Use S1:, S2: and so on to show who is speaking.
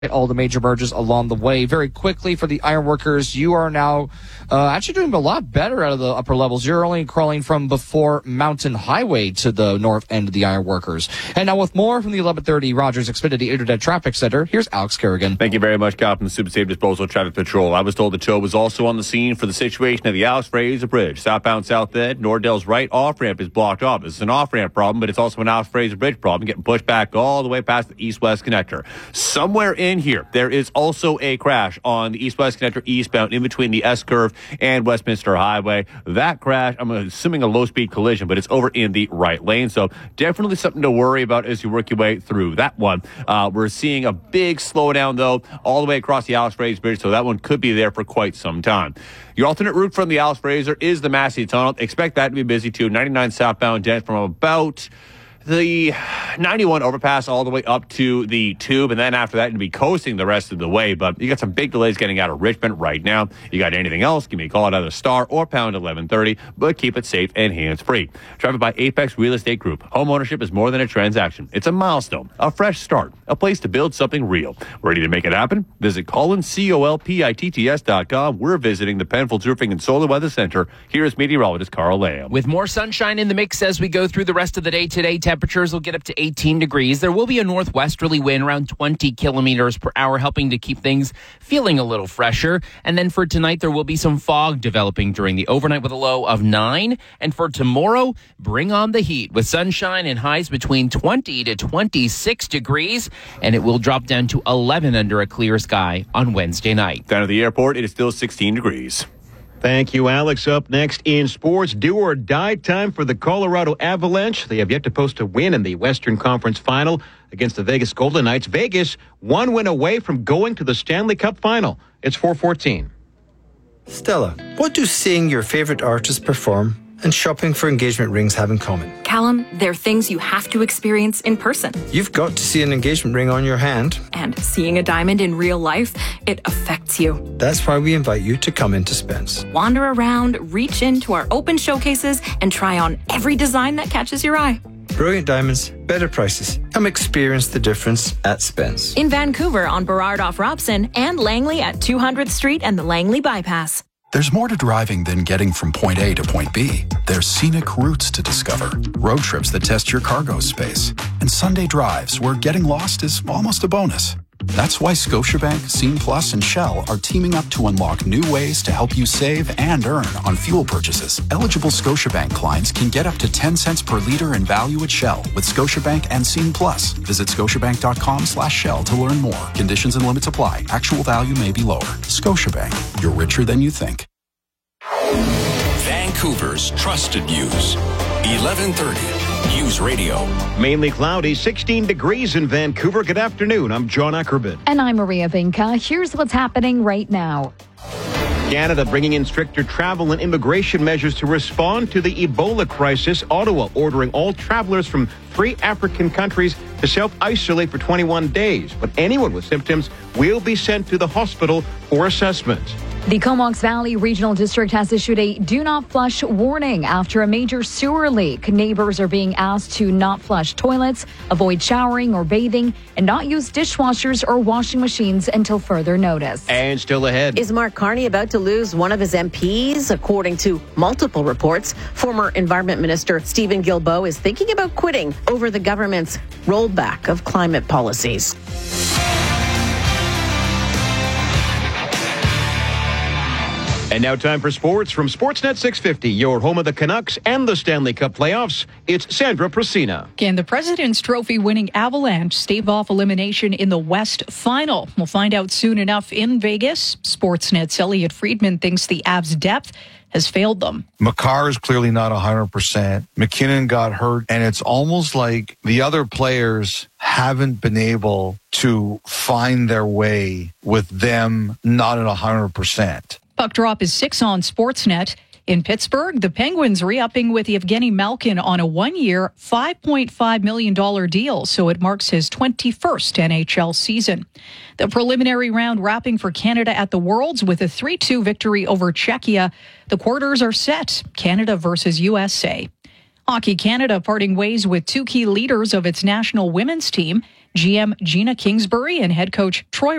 S1: all the major merges along the way. Very quickly for the ironworkers, you are now actually doing a lot better out of the upper levels. You're only crawling from before Mountain Highway to the north end of the ironworkers. And now with more from the 1130 Rogers Xfinity Internet Traffic Center, here's Alex Kerrigan.
S2: Thank you very much, Captain. Super Safe Disposal Traffic Patrol. I was told the tow was also on the scene for the situation at the Alex Fraser Bridge. Southbound South End, Nordell's right off-ramp is blocked off. This is an off-ramp problem, but it's also an Alex Fraser Bridge problem, getting pushed back all the way past the east-west connector. Somewhere in here, there is also a crash on the east-west connector eastbound in between the S-curve and Westminster Highway. That crash, I'm assuming a low-speed collision, but it's over in the right lane. So definitely something to worry about as you work your way through that one. We're seeing a big slowdown, though, all the way across the Alex Fraser Bridge, so that one could be there for quite some time. Your alternate route from the Alex Fraser is the Massey Tunnel. Expect that to be busy, too. 99 southbound dense from about the 91 overpass all the way up to the tube, and then after that, you'll be coasting the rest of the way. But you got some big delays getting out of Richmond right now. You got anything else, give me a call at either star or pound 1130, but keep it safe and hands-free. Driven by Apex Real Estate Group. Home ownership is more than a transaction. It's a milestone, a fresh start, a place to build something real. Ready to make it happen? Visit CollinsColpitts.com. We're visiting the Penfolds Roofing and Solar Weather Center. Here's meteorologist Carl Lamb.
S3: With more sunshine in the mix as we go through the rest of the day today, temperatures will get up to 18 degrees. There will be a northwesterly wind around 20 kilometers per hour, helping to keep things feeling a little fresher. And then for tonight, there will be some fog developing during the overnight with a low of 9. And for tomorrow, bring on the heat with sunshine and highs between 20 to 26 degrees. And it will drop down to 11 under a clear sky on Wednesday night.
S2: Down at the airport, it is still 16 degrees.
S4: Thank you, Alex. Up next in sports, do or die time for the Colorado Avalanche. They have yet to post a win in the Western Conference Final against the Vegas Golden Knights. Vegas, one win away from going to the Stanley Cup Final. It's 4:14.
S5: Stella, what do seeing your favorite artist perform and shopping for engagement rings have in common?
S6: Callum, they're things you have to experience in person.
S5: You've got to see an engagement ring on your hand.
S6: And seeing a diamond in real life, it affects you.
S5: That's why we invite you to come into Spence.
S6: Wander around, reach into our open showcases, and try on every design that catches your eye.
S5: Brilliant diamonds, better prices. Come experience the difference at Spence.
S6: In Vancouver on Burrard off Robson and Langley at 200th Street and the Langley Bypass.
S7: There's more to driving than getting from point A to point B. There's scenic routes to discover, road trips that test your cargo space, and Sunday drives where getting lost is almost a bonus. That's why Scotiabank, Scene Plus, and Shell are teaming up to unlock new ways to help you save and earn on fuel purchases. Eligible Scotiabank clients can get up to 10 cents per liter in value at Shell with Scotiabank and Scene Plus. Visit scotiabank.com/Shell to learn more. Conditions and limits apply. Actual value may be lower. Scotiabank, you're richer than you think.
S8: Vancouver's trusted news. 1130 News Radio.
S4: Mainly cloudy, 16 degrees in Vancouver. Good afternoon. I'm John Ackerman.
S9: And I'm Maria Vinca. Here's what's happening right now.
S4: Canada bringing in stricter travel and immigration measures to respond to the Ebola crisis. Ottawa ordering all travelers from 3 African countries to self-isolate for 21 days. But anyone with symptoms will be sent to the hospital for assessment.
S9: The Comox Valley Regional District has issued a do not flush warning after a major sewer leak. Neighbors are being asked to not flush toilets, avoid showering or bathing, and not use dishwashers or washing machines until further notice.
S4: And still ahead.
S10: Is Mark Carney about to lose one of his MPs? According to multiple reports, former Environment Minister Stephen Guilbeault is thinking about quitting over the government's rollback of climate policies.
S4: And now time for sports from Sportsnet 650, your home of the Canucks and the Stanley Cup playoffs. It's Sandra Prasina.
S11: Can the President's Trophy winning Avalanche stave off elimination in the West Final? We'll find out soon enough in Vegas. Sportsnet's Elliot Friedman thinks the Avs' depth has failed them.
S12: Makar is clearly not 100%. McKinnon got hurt, and it's almost like the other players haven't been able to find their way with them not at 100%.
S11: Puck Drop is 6 on Sportsnet. In Pittsburgh, the Penguins re-upping with Evgeny Malkin on a 1-year, $5.5 million deal, so it marks his 21st NHL season. The preliminary round wrapping for Canada at the Worlds with a 3-2 victory over Czechia. The quarters are set, Canada versus USA. Hockey Canada parting ways with 2 key leaders of its national women's team. GM Gina Kingsbury and head coach Troy